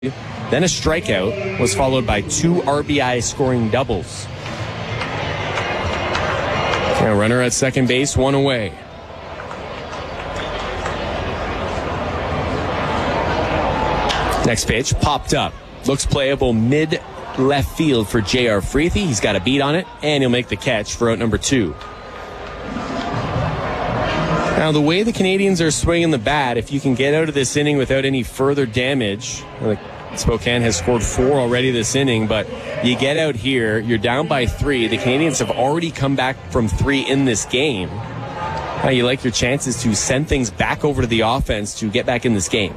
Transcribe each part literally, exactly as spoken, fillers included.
Then a strikeout was followed by two R B I scoring doubles. Now runner at second base, one away. Next pitch popped up. Looks playable mid left field for J R Freethy. He's got a beat on it, and he'll make the catch for out number two. Now, the way the Canadians are swinging the bat, if you can get out of this inning without any further damage, like Spokane has scored four already this inning, but you get out here, you're down by three. The Canadians have already come back from three in this game. Now, you like your chances to send things back over to the offense to get back in this game.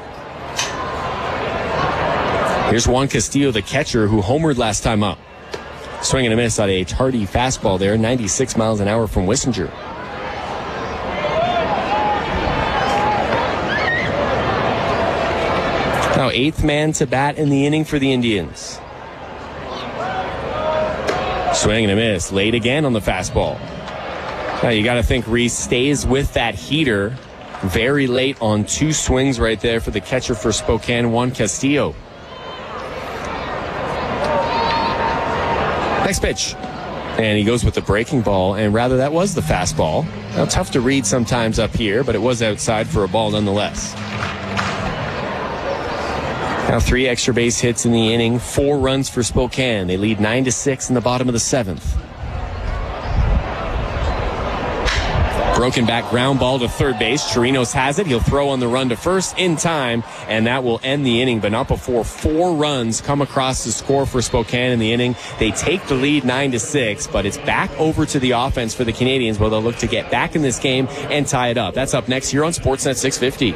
Here's Juan Castillo, the catcher, who homered last time up. Swing and a miss on a tardy fastball there, ninety-six miles an hour from Wissinger. Now eighth man to bat in the inning for the Indians. Swing and a miss, late again on the fastball. Now you got to think Reese stays with that heater very late on two swings right there for the catcher for Spokane, Juan Castillo. Next pitch. And he goes with the breaking ball, and rather that was the fastball. Now tough to read sometimes up here, but it was outside for a ball nonetheless. Now three extra base hits in the inning, four runs for Spokane. They lead nine to six in the bottom of the seventh. Broken back ground ball to third base. Chirinos has it. He'll throw on the run to first in time, and that will end the inning, but not before four runs come across the score for Spokane in the inning. They take the lead nine to six, but it's back over to the offense for the Canadians, where they'll look to get back in this game and tie it up. That's up next here on Sportsnet six fifty.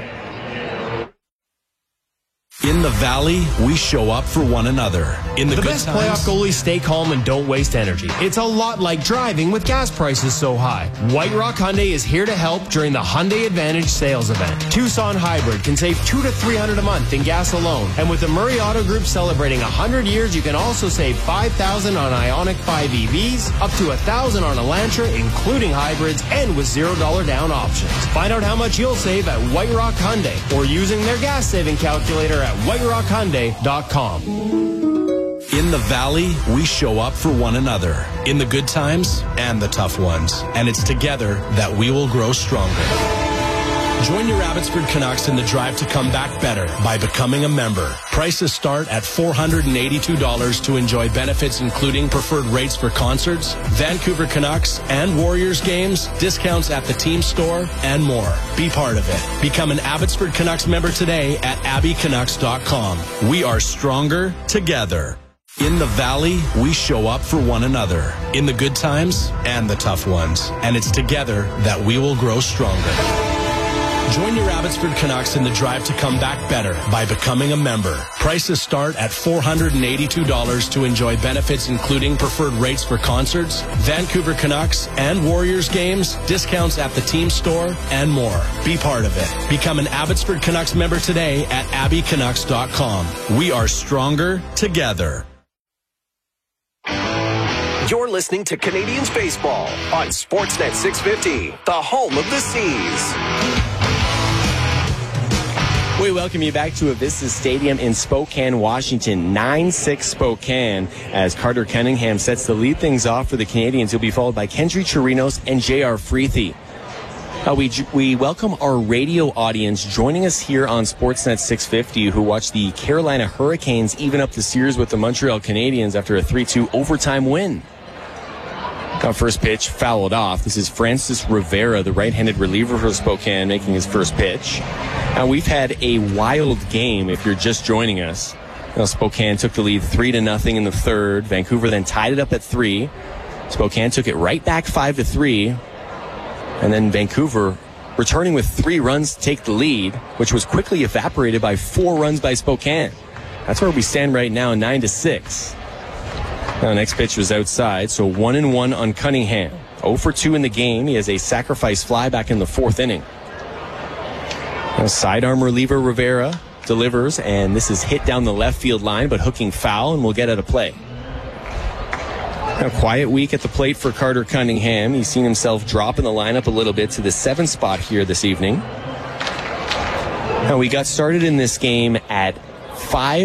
In the Valley, we show up for one another. In the, the good best times, playoff goalies stay calm and don't waste energy. It's a lot like driving with gas prices so high. White Rock Hyundai is here to help during the Hyundai Advantage sales event. Tucson Hybrid can save two to three hundred a month in gas alone, and with the Murray Auto Group celebrating one hundred years, you can also save five thousand on Ioniq five E Vs, up to one thousand on Elantra, including hybrids, and with zero dollar down options. Find out how much you'll save at White Rock Hyundai or using their gas saving calculator at white rock hyundai dot com. In the Valley, we show up for one another. In the good times and the tough ones. And it's together that we will grow stronger. Join your Abbotsford Canucks in the drive to come back better by becoming a member. Prices start at four hundred eighty-two dollars to enjoy benefits including preferred rates for concerts, Vancouver Canucks and Warriors games, discounts at the team store, and more. Be part of it. Become an Abbotsford Canucks member today at abby canucks dot com. We are stronger together. In the Valley, we show up for one another. In the good times and the tough ones. And it's together that we will grow stronger. Join your Abbotsford Canucks in the drive to come back better by becoming a member. Prices start at four hundred eighty-two dollars to enjoy benefits including preferred rates for concerts, Vancouver Canucks and Warriors games, discounts at the team store, and more. Be part of it. Become an Abbotsford Canucks member today at abby canucks dot com. We are stronger together. You're listening to Canadians Baseball on Sportsnet six fifty, the home of the Seas. We welcome you back to Avista Stadium in Spokane, Washington. nine six Spokane as Carter Cunningham sets the lead things off for the Canadians. He'll be followed by Kendry Chirinos and J R Freethy. Uh, we, we welcome our radio audience joining us here on Sportsnet six fifty who watched the Carolina Hurricanes even up the series with the Montreal Canadiens after a three two overtime win. Now, first pitch fouled off. This is Francis Rivera, the right-handed reliever for Spokane, making his first pitch. Now, we've had a wild game if you're just joining us. Now, Spokane took the lead three to nothing in the third. Vancouver then tied it up at three. Spokane took it right back five to three. And then Vancouver returning with three runs to take the lead, which was quickly evaporated by four runs by Spokane. That's where we stand right now, nine to six. Now, next pitch was outside, so one and one on Cunningham. oh for two in the game. He has a sacrifice fly back in the fourth inning. Now, sidearm reliever Rivera delivers, and this is hit down the left field line, but hooking foul, and will get out of play. A quiet week at the plate for Carter Cunningham. He's seen himself drop in the lineup a little bit to the seventh spot here this evening. Now, we got started in this game at five